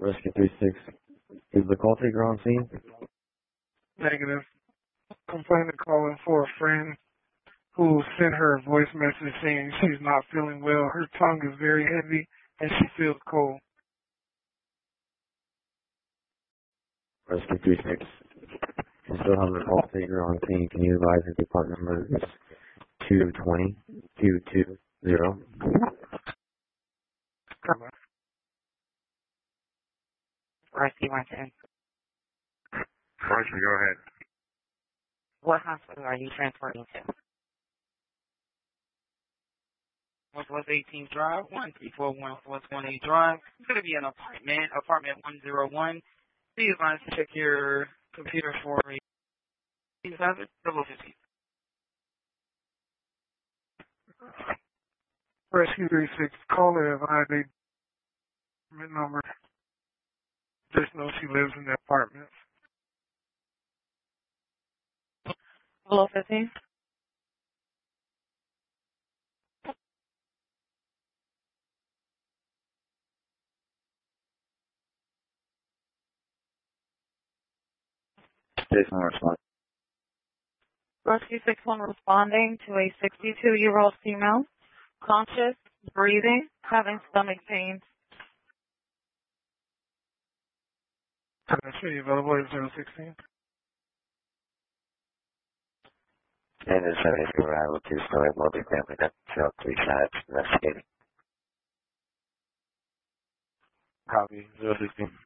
Rescue 36. Is the call taker on scene? Negative. Complainant calling for a friend who sent her a voice message saying she's not feeling well. Her tongue is very heavy and she feels cold. Rescue 36. You still have the call taker on scene. Can you advise the department number is 220-220? Rescue 110. Rescue, go ahead. What hospital are you transporting to? Northwest 18th Drive, 134 Northwest 18th Drive. It's going to be an apartment 101. Please advise to check your computer for a hazard, 050. Rescue 36, caller advised a number. Just know she lives in the apartment. 015. Station response. Rescue 61 responding to a 62-year-old female, conscious, breathing, having stomach pains. Can I show you available at 016? And the 70 arrival, two-story multi-family, field 3 sides, investigating. Copy. 016.